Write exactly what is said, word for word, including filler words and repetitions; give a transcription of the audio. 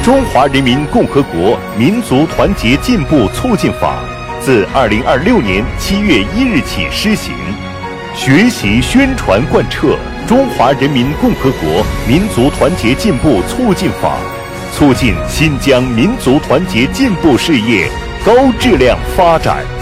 中华人民共和国民族团结进步促进法》自二零二六年七月一日起施行，学习宣传贯彻《中华人民共和国民族团结进步促进法》，促进新疆民族团结进步事业高质量发展。